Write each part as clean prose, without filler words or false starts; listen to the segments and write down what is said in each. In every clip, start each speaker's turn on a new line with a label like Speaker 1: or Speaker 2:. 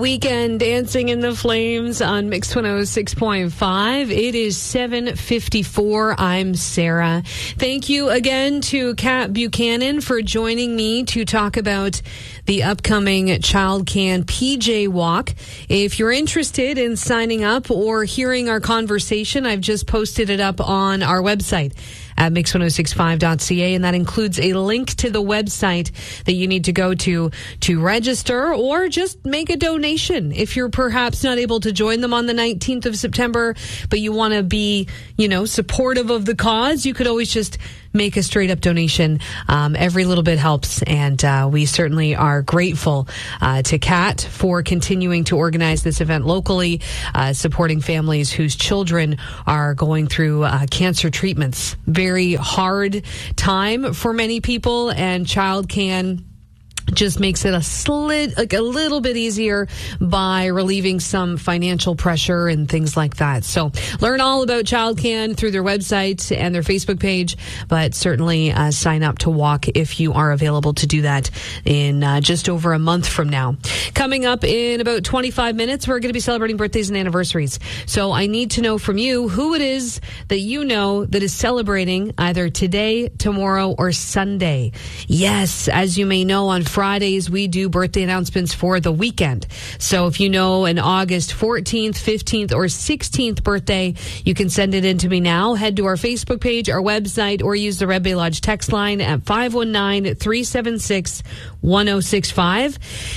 Speaker 1: Weekend, Dancing in the Flames on Mix 106.5. It is 7:54. I'm Sarah. Thank you again to Kat Buchanan for joining me to talk about the upcoming Child Can PJ Walk. If you're interested in signing up or hearing our conversation, I've just posted it up on our website at mix1065.ca, and that includes a link to the website that you need to go to register or just make a donation. If you're perhaps not able to join them on the 19th of September, but you want to be, supportive of the cause, you could always just make a straight up donation. Every little bit helps, and we certainly are grateful to Kat for continuing to organize this event locally, supporting families whose children are going through cancer treatments. Very hard time for many people, and Child Can just makes it a little bit easier by relieving some financial pressure and things like that. So learn all about Child Can through their website and their Facebook page, but certainly sign up to walk if you are available to do that in just over a month from now. Coming up in about 25 minutes, we're going to be celebrating birthdays and anniversaries. So I need to know from you who it is that you know that is celebrating either today, tomorrow, or Sunday. Yes, as you may know, on Fridays, we do birthday announcements for the weekend. So if you know an August 14th, 15th, or 16th birthday, you can send it in to me now. Head to our Facebook page, our website, or use the Red Bay Lodge text line at 519-376-1065.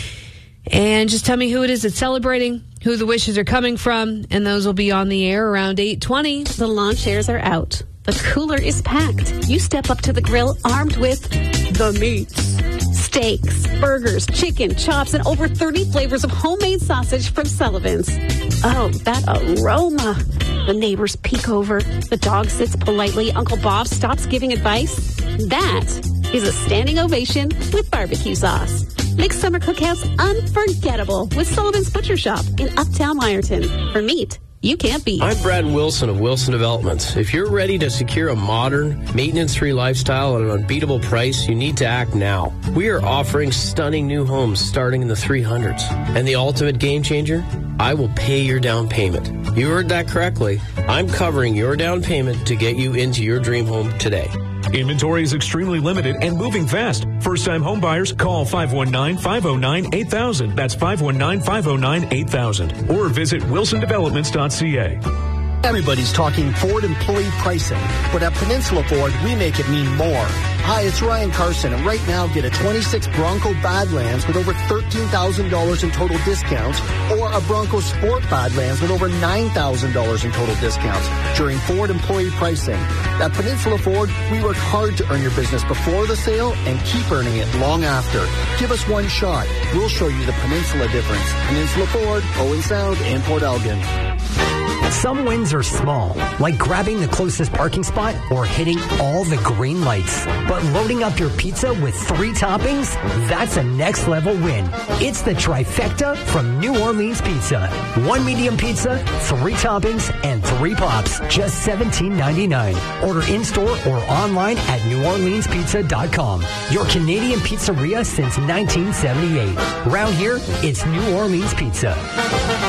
Speaker 1: And just tell me who it is that's celebrating, who the wishes are coming from, and those will be on the air around 8:20.
Speaker 2: The lawn chairs are out. The cooler is packed. You step up to the grill armed with the meats. Steaks, burgers, chicken, chops, and over 30 flavors of homemade sausage from Sullivan's. Oh, that aroma. The neighbors peek over. The dog sits politely. Uncle Bob stops giving advice. That is a standing ovation with barbecue sauce. Make summer cookouts unforgettable with Sullivan's Butcher Shop in Uptown Lyerton. For meat you can't beat.
Speaker 3: I'm Brad Wilson of Wilson Developments. If you're ready to secure a modern, maintenance-free lifestyle at an unbeatable price, you need to act now. We are offering stunning new homes starting in the 300s. And the ultimate game changer? I will pay your down payment. You heard that correctly. I'm covering your down payment to get you into your dream home today.
Speaker 4: Inventory is extremely limited and moving fast. First-time home buyers, call 519-509-8000. That's 519-509-8000. Or visit wilsondevelopments.ca.
Speaker 5: Everybody's talking Ford employee pricing, but at Peninsula Ford, we make it mean more. Hi, it's Ryan Carson, and right now get a 26 Bronco Badlands with over $13,000 in total discounts, or a Bronco Sport Badlands with over $9,000 in total discounts during Ford employee pricing. At Peninsula Ford, we work hard to earn your business before the sale and keep earning it long after. Give us one shot. We'll show you the Peninsula difference. Peninsula Ford, Owen Sound, and Port Elgin.
Speaker 6: Some wins are small, like grabbing the closest parking spot or hitting all the green lights. But loading up your pizza with 3 toppings, that's a next level win. It's the trifecta from New Orleans Pizza. 1 medium pizza, 3 toppings, and 3 pops, just $17.99. Order in-store or online at neworleanspizza.com. Your Canadian pizzeria since 1978. Around here, it's New Orleans Pizza.